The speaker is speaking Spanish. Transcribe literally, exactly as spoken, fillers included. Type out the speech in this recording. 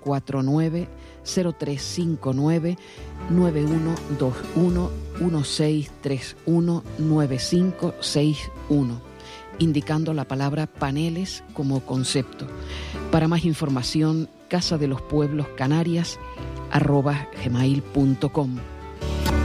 cuatro nueve cero tres cinco nueve nueve uno dos uno uno seis tres uno nueve cinco seis uno, indicando la palabra paneles como concepto. Para más información, casa de los pueblos canarias arroba gmail punto com.